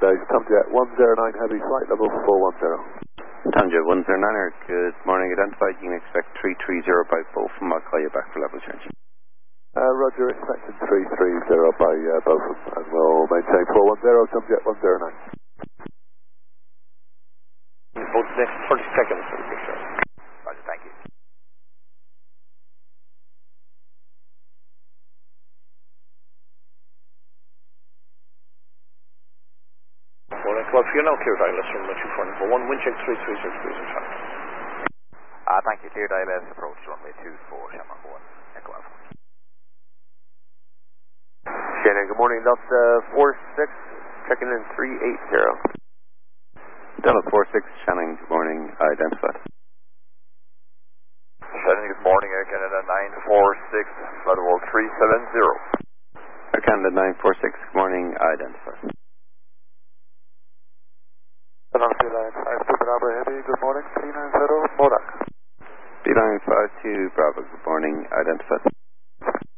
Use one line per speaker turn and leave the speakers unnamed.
days. Tomjet 109 Heavy, flight level 410.
Tomjet 109er, good morning. Identified, you can expect 330 by Beaufort. I'll call you back for level change.
Roger, expected 330 by Beaufort, and we'll maintain 410, Tomjet 109.
About the next 30 seconds for the picture.
Roger, thank you.
Well, for you now, clear ILS from 24 1, wind check 336 degrees in traffic.
Thank you, cleared ILS, approach runway 24, Shamrock 1, Echo Alpha.
Shannon, good morning, Delta 46, checking in 380.
Delta 46, Shannon, good morning, identified.
Shannon, good morning, Air Canada 946, flight level 370.
Air Canada 946, good morning, identified.
Beeline 52 Bravo Heavy, good morning, 390 Modak.
Beeline 52 Bravo, good morning, identified.